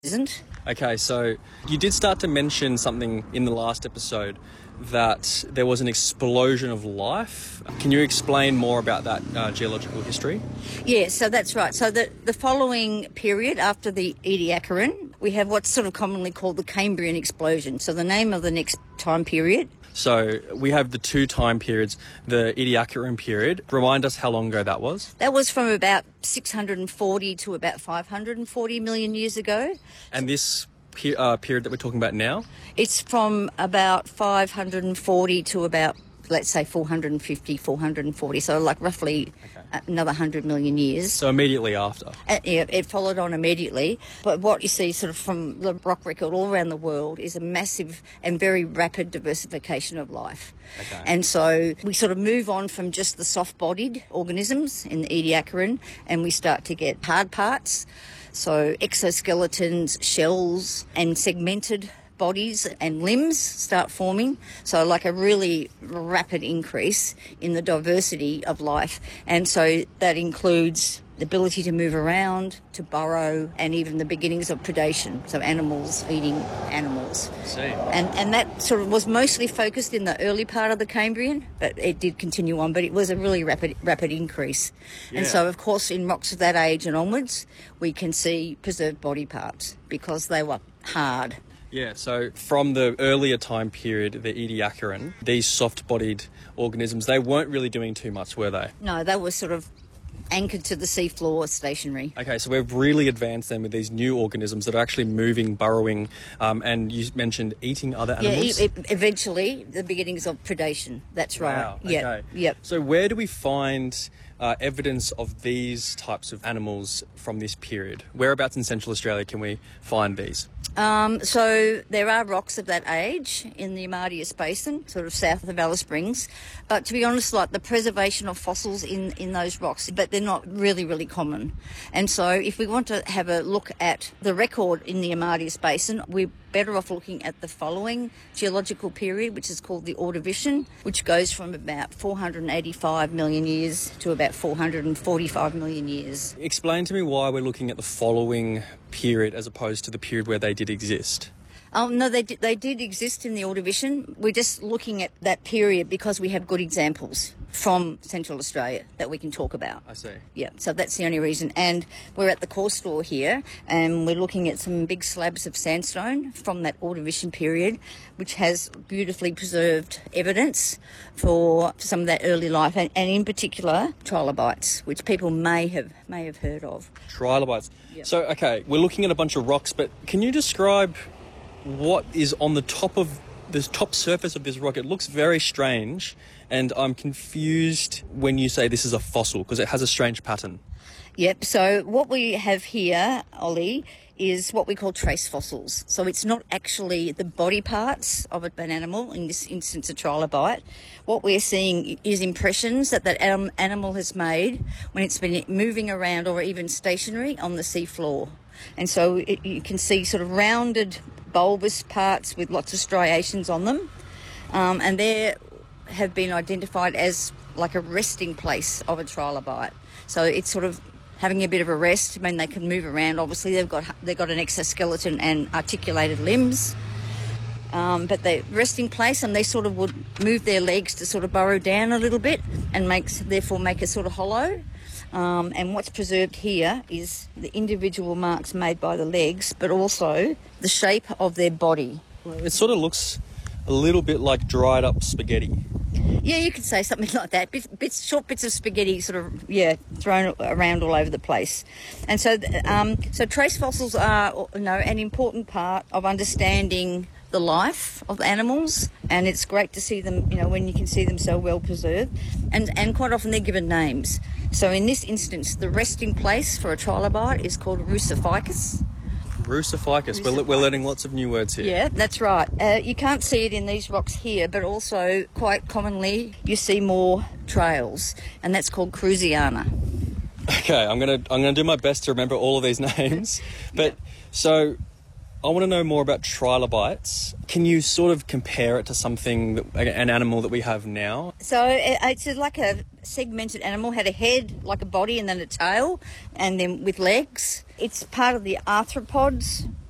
isn't. Okay, so you did start to mention something in the last episode that there was an explosion of life. Can you explain more about that geological history? Yeah, so that's right. So the following period after the Ediacaran, we have what's sort of commonly called the Cambrian explosion. So the name of the next time period. So we have the two time periods, the Ediacaran period. Remind us how long ago that was. That was from about 640 to about 540 million years ago. And this period that we're talking about now? It's from about 540 to about, let's say, 450, 440. So like roughly another 100 million years. So immediately after? Yeah, it followed on immediately. But what you see sort of from the rock record all around the world is a massive and very rapid diversification of life. Okay. And so we sort of move on from just the soft-bodied organisms in the Ediacaran and we start to get hard parts. So exoskeletons, shells and segmented bodies and limbs start forming. So like a really rapid increase in the diversity of life. And so that includes the ability to move around, to burrow, and even the beginnings of predation. So animals eating animals. I see. And that sort of was mostly focused in the early part of the Cambrian, but it did continue on, but it was a really rapid increase. Yeah. And so, of course, in rocks of that age and onwards, we can see preserved body parts because they were hard. Yeah, so from the earlier time period, the Ediacaran, these soft-bodied organisms, they weren't really doing too much, were they? No, they were sort of anchored to the seafloor, stationary. Okay, so we've really advanced then with these new organisms that are actually moving, burrowing, and you mentioned eating other animals? Yeah, eventually, the beginnings of predation. That's right. Wow, Yep. okay. Yep. So where do we find evidence of these types of animals from this period? Whereabouts in Central Australia can we find these? So there are rocks of that age in the Amadeus Basin, sort of south of Alice Springs. But to be honest, like the preservation of fossils in those rocks, but they're not really common. And so if we want to have a look at the record in the Amadeus Basin, we're better off looking at the following geological period, which is called the Ordovician, which goes from about 485 million years to about 445 million years. Explain to me why we're looking at the following period as opposed to the period where they did exist. No, they did exist in the Ordovician. We're just looking at that period because we have good examples from Central Australia that we can talk about. I see. Yeah, so that's the only reason. And we're at the core store here and we're looking at some big slabs of sandstone from that Ordovician period, which has beautifully preserved evidence for some of that early life and in particular trilobites, which people may have heard of. Trilobites. Yep. So, okay, we're looking at a bunch of rocks, but can you describe what is on the top of this top surface of this rock? It looks very strange, and I'm confused when you say this is a fossil because it has a strange pattern. Yep, so what we have here, Ollie, is what we call trace fossils. So it's not actually the body parts of an animal, in this instance a trilobite. What we're seeing is impressions that animal has made when it's been moving around or even stationary on the seafloor. And so you can see sort of rounded bulbous parts with lots of striations on them, and they have been identified as like a resting place of a trilobite. So it's sort of having a bit of a rest. I mean, they can move around. Obviously, they've got an exoskeleton and articulated limbs, but they're resting place, and they sort of would move their legs to sort of burrow down a little bit and therefore make a sort of hollow. And what's preserved here is the individual marks made by the legs, but also the shape of their body. It sort of looks a little bit like dried up spaghetti. Yeah, you could say something like that. Short bits of spaghetti sort of, thrown around all over the place. And so trace fossils are, an important part of understanding the life of animals, and it's great to see them, when you can see them so well preserved. And quite often they're given names. So in this instance, the resting place for a trilobite is called Rusificus. Rusificus. We're learning lots of new words here. Yeah, that's right. You can't see it in these rocks here, but also quite commonly you see more trails, and that's called Cruziana. Okay, I'm gonna do my best to remember all of these names. But so I want to know more about trilobites. Can you sort of compare it to an animal that we have now? So it's like a segmented animal, had a head, like a body, and then a tail, and then with legs. It's part of the arthropods